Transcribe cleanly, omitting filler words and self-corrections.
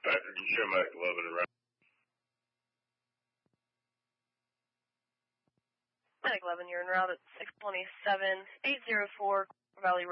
Patrick, you show Mike 11 around. Mike 11, you're en route at 627-804 Valley Road.